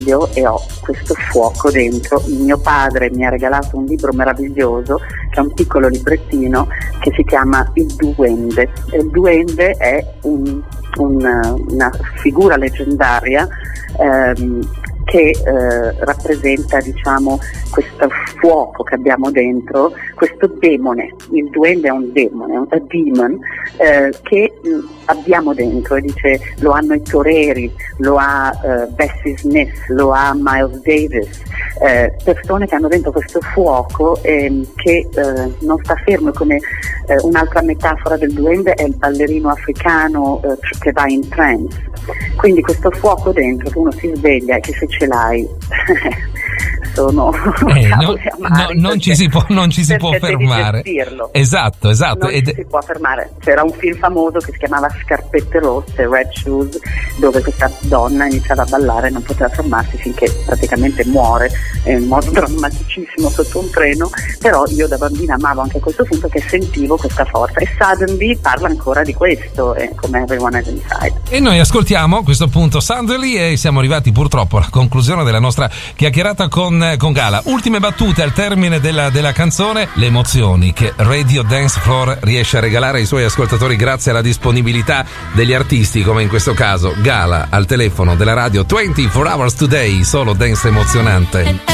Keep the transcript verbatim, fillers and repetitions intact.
Io e ho questo fuoco dentro. Mio padre mi ha regalato un libro meraviglioso che è un piccolo librettino che si chiama Il Duende. Il Duende è un, un, una figura leggendaria ehm, che eh, rappresenta, diciamo, questo fuoco che abbiamo dentro, questo demone. Il duende è un demone, un demon eh, che mh, abbiamo dentro, e dice lo hanno i toreri, lo ha eh, Bessie Smith, lo ha Miles Davis, eh, persone che hanno dentro questo fuoco eh, che eh, non sta fermo, come eh, un'altra metafora del duende è il ballerino africano eh, che va in trance. Quindi questo fuoco dentro che uno si sveglia e che se ce l'hai sono eh, no, no, non ci si può, non ci si può fermare. Esatto, esatto. Non Ed... ci si può fermare. C'era un film famoso che si chiamava Scarpette Rosse, Red Shoes, dove questa donna iniziava a ballare e non poteva fermarsi finché praticamente muore in modo drammaticissimo sotto un treno. Però io da bambina amavo anche questo film perché sentivo questa forza, e Suddenly parla ancora di questo, eh, come Everyone Has Inside. E noi ascoltiamo a questo punto Suddenly e siamo arrivati purtroppo alla conclusione della nostra chiacchierata con con Gala. Ultime battute al termine della, della canzone, le emozioni che Radio Dance Floor riesce a regalare ai suoi ascoltatori grazie alla disponibilità degli artisti, come in questo caso Gala al telefono della radio ventiquattro hours today, solo dance emozionante.